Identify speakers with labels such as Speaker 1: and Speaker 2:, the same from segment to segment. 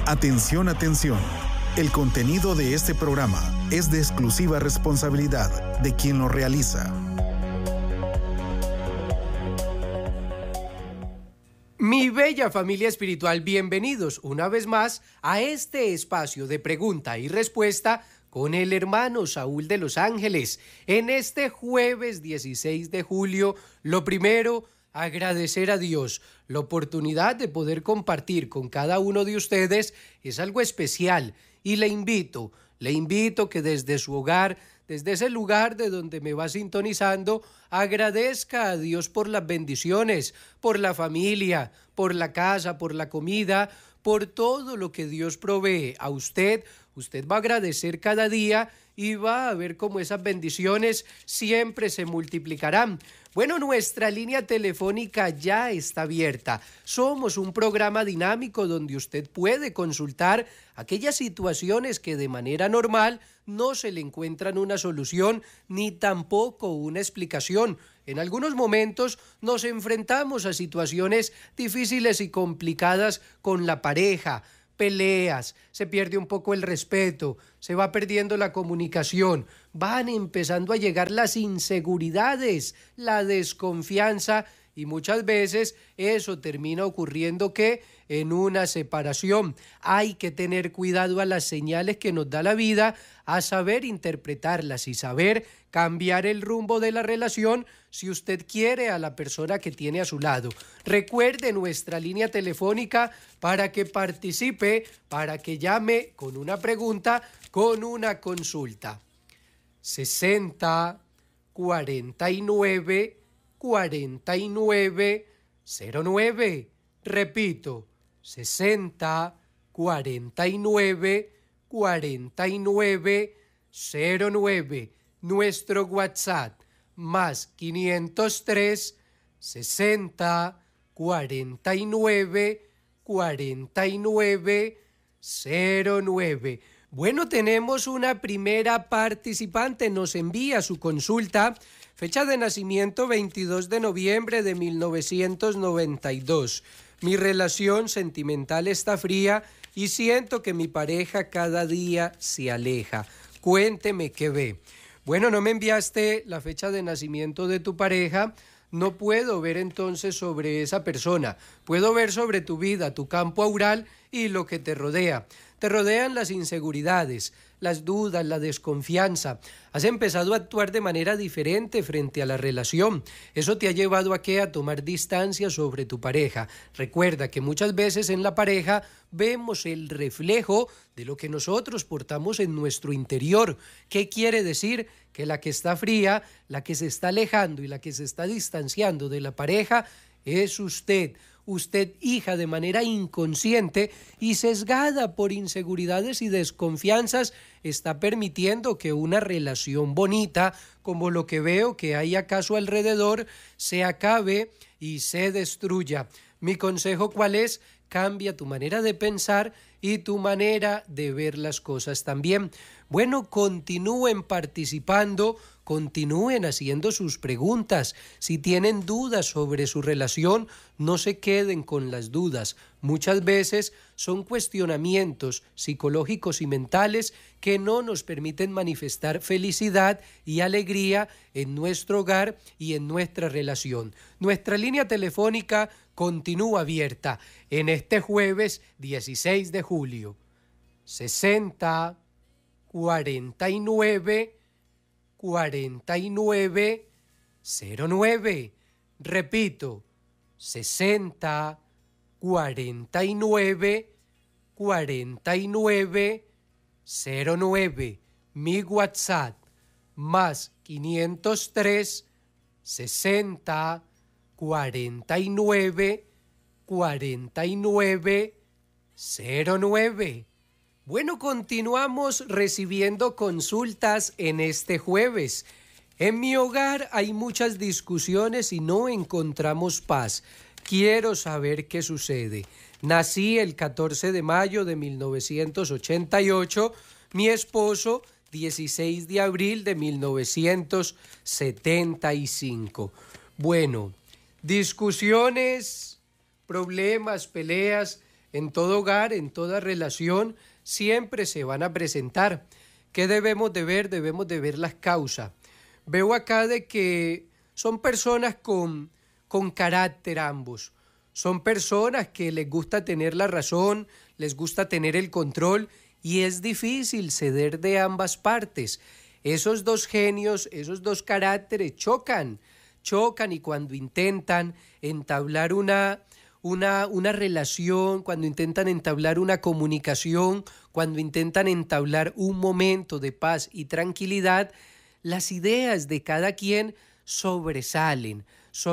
Speaker 1: Atención, atención. El contenido de este programa es de exclusiva responsabilidad de quien lo realiza.
Speaker 2: Mi bella familia espiritual, bienvenidos una vez más a este espacio de pregunta y respuesta con el hermano Saúl de Los Ángeles. En este jueves 16 de julio, lo primero, agradecer a Dios. La oportunidad de poder compartir con cada uno de ustedes es algo especial y le invito que desde su hogar, desde ese lugar de donde me va sintonizando, agradezca a Dios por las bendiciones, por la familia, por la casa, por la comida, por todo lo que Dios provee a usted. Usted va a agradecer cada día y va a ver cómo esas bendiciones siempre se multiplicarán. Bueno, nuestra línea telefónica ya está abierta. Somos un programa dinámico donde usted puede consultar aquellas situaciones que de manera normal no se le encuentran una solución ni tampoco una explicación. En algunos momentos nos enfrentamos a situaciones difíciles y complicadas con la pareja, peleas, se pierde un poco el respeto, se va perdiendo la comunicación, van empezando a llegar las inseguridades, la desconfianza y muchas veces eso termina ocurriendo que en una separación. Hay que tener cuidado a las señales que nos da la vida, a saber interpretarlas y saber cambiar el rumbo de la relación si usted quiere a la persona que tiene a su lado. Recuerde nuestra línea telefónica para que participe, para que llame con una pregunta, con una consulta. 60 49 49 09. Repito, 60 49 49 09. Nuestro WhatsApp más 503 60 49 49 09. Bueno, tenemos una primera participante, nos envía su consulta, fecha de nacimiento 22 de noviembre de 1992. Mi relación sentimental está fría y siento que mi pareja cada día se aleja. Cuénteme qué ve. Bueno, no me enviaste la fecha de nacimiento de tu pareja, no puedo ver entonces sobre esa persona. Puedo ver sobre tu vida, tu campo aural y lo que te rodea. Te rodean las inseguridades, las dudas, la desconfianza. Has empezado a actuar de manera diferente frente a la relación. Eso te ha llevado ¿a qué? A tomar distancia sobre tu pareja. Recuerda que muchas veces en la pareja vemos el reflejo de lo que nosotros portamos en nuestro interior. ¿Qué quiere decir? Que la que está fría, la que se está alejando y la que se está distanciando de la pareja es usted. Usted, hija, de manera inconsciente y sesgada por inseguridades y desconfianzas, está permitiendo que una relación bonita, como lo que veo que hay acaso alrededor, se acabe y se destruya. Mi consejo, ¿cuál es? Cambia tu manera de pensar y tu manera de ver las cosas también. Bueno, continúen participando, continúen haciendo sus preguntas. Si tienen dudas sobre su relación, no se queden con las dudas. Muchas veces son cuestionamientos psicológicos y mentales que no nos permiten manifestar felicidad y alegría en nuestro hogar y en nuestra relación. Nuestra línea telefónica continúa abierta en este jueves 16 de julio. 60 49 49 09. Repito, 60 49 49 09. Mi WhatsApp más 503 60 49 49 09. Bueno, continuamos recibiendo consultas en este jueves. En mi hogar hay muchas discusiones y no encontramos paz. Quiero saber qué sucede. Nací el 14 de mayo de 1988, mi esposo 16 de abril de 1975. Bueno, discusiones, problemas, peleas en todo hogar, en toda relación, siempre se van a presentar. ¿Qué debemos de ver? Debemos de ver las causas. Veo acá de que son personas con carácter ambos. Son personas que les gusta tener la razón, les gusta tener el control y es difícil ceder de ambas partes. Esos dos genios, esos dos caracteres chocan y cuando intentan entablar una relación, cuando intentan entablar una comunicación, cuando intentan entablar un momento de paz y tranquilidad, las ideas de cada quien sobresalen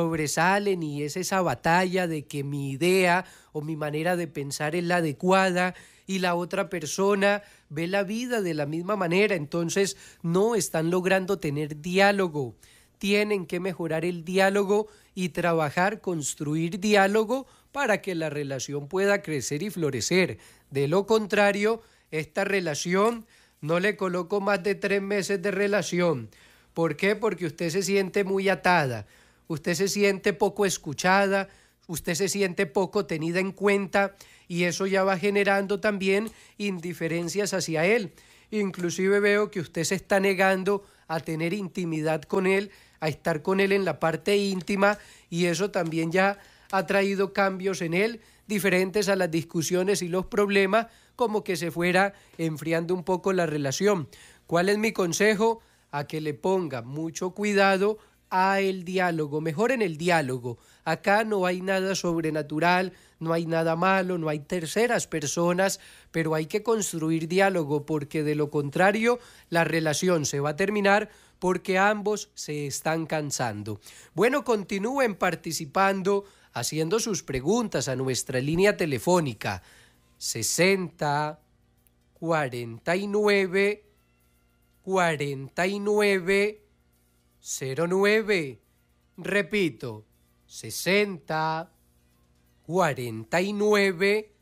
Speaker 2: y es esa batalla de que mi idea o mi manera de pensar es la adecuada y la otra persona ve la vida de la misma manera, entonces no están logrando tener diálogo. Tienen que mejorar el diálogo y trabajar, construir diálogo para que la relación pueda crecer y florecer. De lo contrario, esta relación no le coloco más de 3 meses de relación. ¿Por qué? Porque usted se siente muy atada, usted se siente poco escuchada, usted se siente poco tenida en cuenta y eso ya va generando también indiferencias hacia él. Inclusive veo que usted se está negando a tener intimidad con él, a estar con él en la parte íntima y eso también ya ha traído cambios en él, diferentes a las discusiones y los problemas, como que se fuera enfriando un poco la relación. ¿Cuál es mi consejo? A que le ponga mucho cuidado a el diálogo, mejor en el diálogo. Acá no hay nada sobrenatural, no hay nada malo, no hay terceras personas, pero hay que construir diálogo porque de lo contrario la relación se va a terminar porque ambos se están cansando. Bueno, continúen participando, haciendo sus preguntas a nuestra línea telefónica 60 49 49 09. Repito, 60 49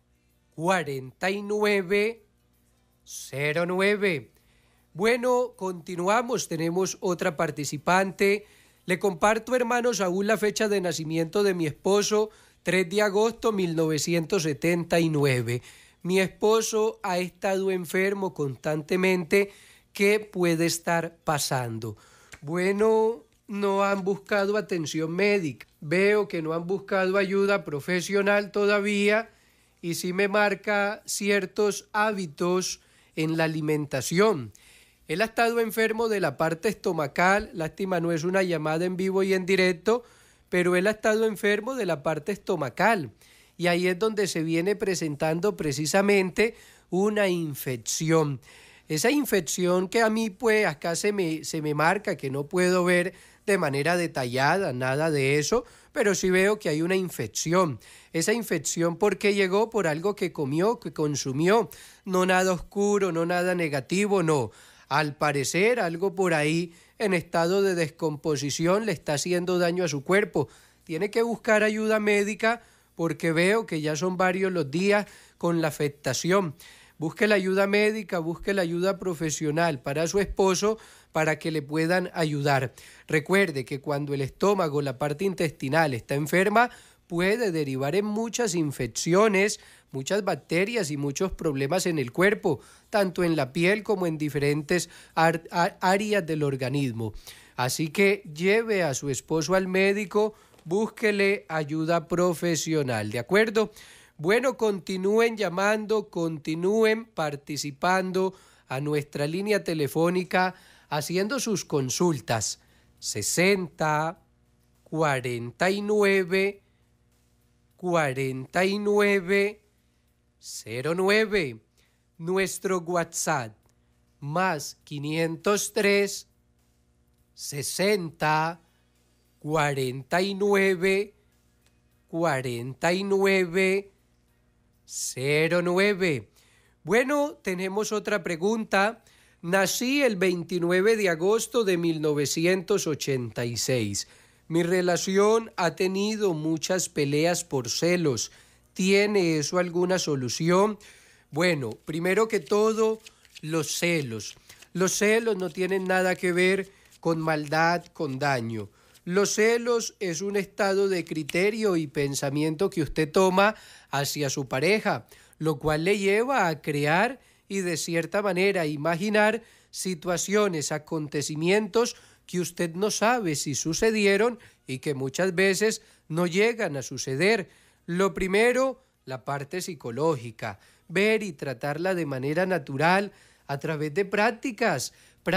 Speaker 2: 49 09. Bueno, continuamos, tenemos otra participante. Le comparto, hermano Saúl, la fecha de nacimiento de mi esposo, 3 de agosto 1979. Mi esposo ha estado enfermo constantemente. ¿Qué puede estar pasando? Bueno, no han buscado atención médica. Veo que no han buscado ayuda profesional todavía y sí me marca ciertos hábitos en la alimentación. Él ha estado enfermo de la parte estomacal, lástima no es una llamada en vivo y en directo, pero él ha estado enfermo de la parte estomacal y ahí es donde se viene presentando precisamente una infección. Esa infección que a mí pues acá se me marca, que no puedo ver de manera detallada, nada de eso, pero sí veo que hay una infección. Esa infección, ¿por qué llegó? Por algo que comió, que consumió, no nada oscuro, no nada negativo, no. Al parecer, algo por ahí en estado de descomposición le está haciendo daño a su cuerpo. Tiene que buscar ayuda médica porque veo que ya son varios los días con la afectación. Busque la ayuda médica, busque la ayuda profesional para su esposo para que le puedan ayudar. Recuerde que cuando el estómago, la parte intestinal está enferma, puede derivar en muchas infecciones, muchas bacterias y muchos problemas en el cuerpo, tanto en la piel como en diferentes áreas del organismo. Así que lleve a su esposo al médico, búsquele ayuda profesional, ¿de acuerdo? Bueno, continúen llamando, continúen participando a nuestra línea telefónica, haciendo sus consultas. 60 49 49 09. Nuestro WhatsApp, más 503 60 49 49 09. Bueno, tenemos otra pregunta. Nací el 29 de agosto de 1986. Mi relación ha tenido muchas peleas por celos. ¿Tiene eso alguna solución? Bueno, primero que todo, los celos. Los celos no tienen nada que ver con maldad, con daño. Los celos es un estado de criterio y pensamiento que usted toma hacia su pareja, lo cual le lleva a crear y de cierta manera imaginar situaciones, acontecimientos que usted no sabe si sucedieron y que muchas veces no llegan a suceder. Lo primero, la parte psicológica, ver y tratarla de manera natural a través de prácticas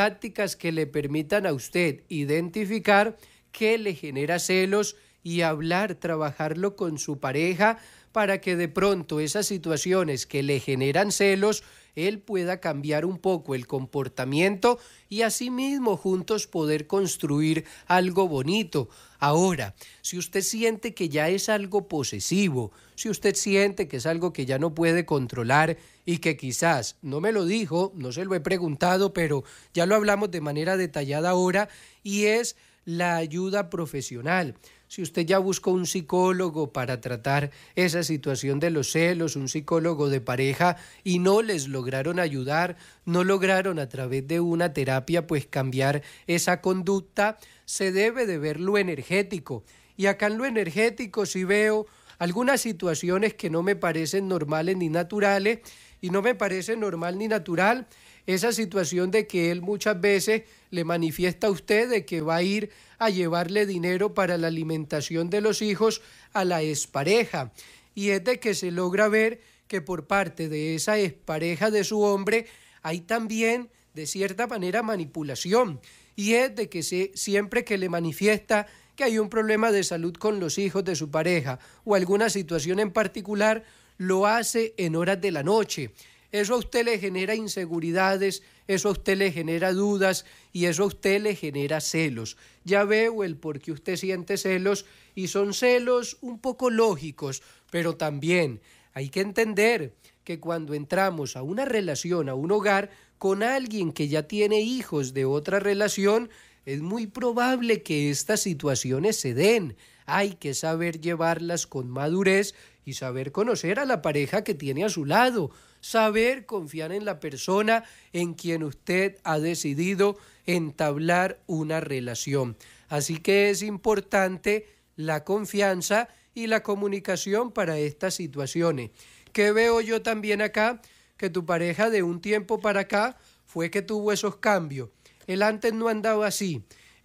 Speaker 2: que le permitan a usted identificar qué le genera celos y hablar, trabajarlo con su pareja para que de pronto esas situaciones que le generan celos, él pueda cambiar un poco el comportamiento y asimismo juntos poder construir algo bonito. Ahora, si usted siente que ya es algo posesivo, si usted siente que es algo que ya no puede controlar y que quizás, no me lo dijo, no se lo he preguntado, pero ya lo hablamos de manera detallada ahora, y es la ayuda profesional. Si usted ya buscó un psicólogo para tratar esa situación de los celos, un psicólogo de pareja, y no les lograron ayudar, no lograron a través de una terapia pues cambiar esa conducta, se debe de ver lo energético. Y acá en lo energético sí veo algunas situaciones que no me parecen normales ni naturales, y no me parece normal ni natural esa situación de que él muchas veces le manifiesta a usted de que va a ir a llevarle dinero para la alimentación de los hijos a la expareja, y es de que se logra ver que por parte de esa expareja de su hombre hay también de cierta manera manipulación, y es de que siempre que le manifiesta que hay un problema de salud con los hijos de su pareja o alguna situación en particular, lo hace en horas de la noche. Eso a usted le genera inseguridades, eso a usted le genera dudas y eso a usted le genera celos. Ya veo el por qué usted siente celos, y son celos un poco lógicos, pero también hay que entender que cuando entramos a una relación, a un hogar, con alguien que ya tiene hijos de otra relación, es muy probable que estas situaciones se den. Hay que saber llevarlas con madurez y saber conocer a la pareja que tiene a su lado, saber confiar en la persona en quien usted ha decidido entablar una relación. Así que es importante la confianza y la comunicación para estas situaciones. ¿Qué veo yo también acá? Que tu pareja de un tiempo para acá fue que tuvo esos cambios. Él antes no andaba así,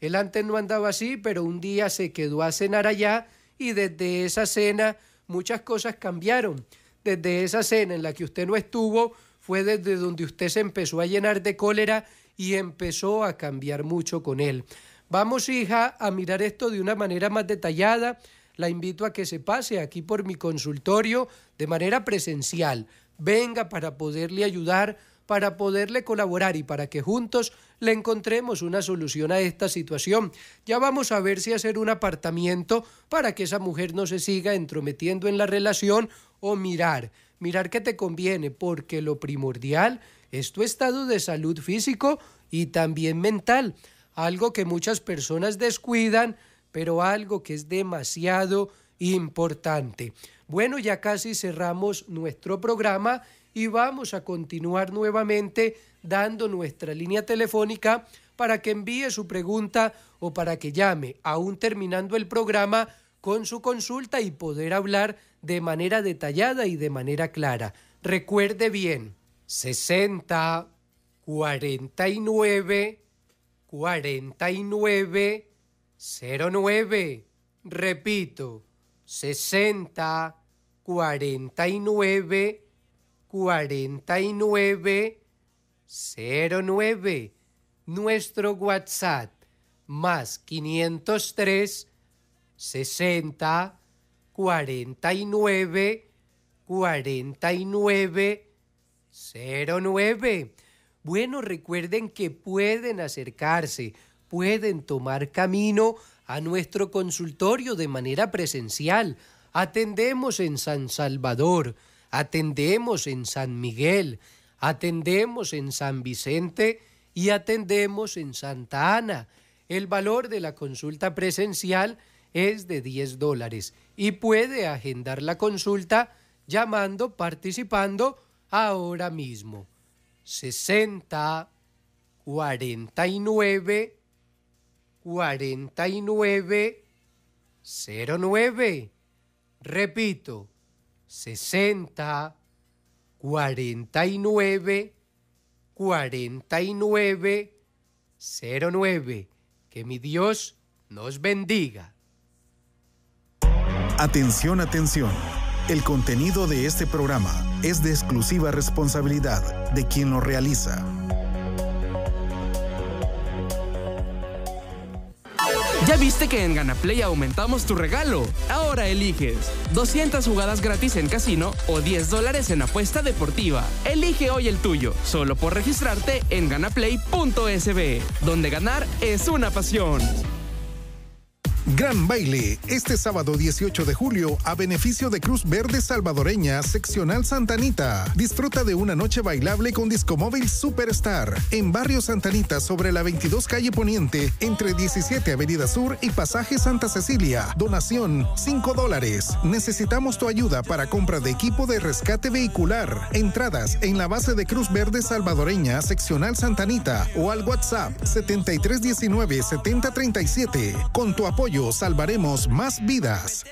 Speaker 2: pero un día se quedó a cenar allá y desde esa cena muchas cosas cambiaron. Desde esa cena en la que usted no estuvo, fue desde donde usted se empezó a llenar de cólera y empezó a cambiar mucho con él. Vamos, hija, a mirar esto de una manera más detallada. La invito a que se pase aquí por mi consultorio de manera presencial. Venga para poderle ayudar, para poderle colaborar y para que juntos le encontremos una solución a esta situación. Ya vamos a ver si hacer un apartamiento para que esa mujer no se siga entrometiendo en la relación, o mirar qué te conviene, porque lo primordial es tu estado de salud físico y también mental, algo que muchas personas descuidan, pero algo que es demasiado importante. Bueno, ya casi cerramos nuestro programa y vamos a continuar nuevamente dando nuestra línea telefónica para que envíe su pregunta o para que llame, aún terminando el programa, con su consulta y poder hablar de manera detallada y de manera clara. Recuerde bien, 60 49 49 09. Repito, 60 49 49 09. Nuestro WhatsApp más 503 60 49 49 09. Bueno, recuerden que pueden acercarse, pueden tomar camino a nuestro consultorio de manera presencial. Atendemos en San Salvador, atendemos en San Miguel, atendemos en San Vicente y atendemos en Santa Ana. El valor de la consulta presencial es de $10 y puede agendar la consulta llamando, participando ahora mismo. 60 49 604909. Repito, 604909. Que mi Dios nos bendiga.
Speaker 1: Atención, atención. El contenido de este programa es de exclusiva responsabilidad de quien lo realiza.
Speaker 3: ¿Ya viste que en GanaPlay aumentamos tu regalo? Ahora eliges 200 jugadas gratis en casino o $10 en apuesta deportiva. Elige hoy el tuyo, solo por registrarte en ganaplay.sb, donde ganar es una pasión.
Speaker 1: Gran baile, este sábado 18 de julio a beneficio de Cruz Verde Salvadoreña, Seccional Santa Anita. Disfruta de una noche bailable con Discomóvil Superstar en Barrio Santa Anita sobre la 22 Calle Poniente entre 17 Avenida Sur y Pasaje Santa Cecilia. Donación $5. Necesitamos tu ayuda para compra de equipo de rescate vehicular. Entradas en la base de Cruz Verde Salvadoreña, Seccional Santa Anita o al WhatsApp 7319-7037. Con tu apoyo salvaremos más vidas.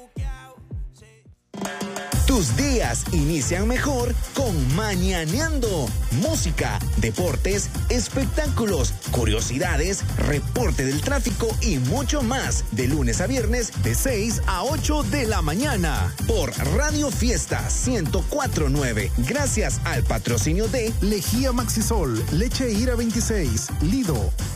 Speaker 4: Tus días inician mejor con Mañaneando. Música, deportes, espectáculos, curiosidades, reporte del tráfico y mucho más. De lunes a viernes de 6 a 8 de la mañana. Por Radio Fiesta 104.9. Gracias al patrocinio de
Speaker 1: Lejía Maxisol, Leche Ira 26, Lido,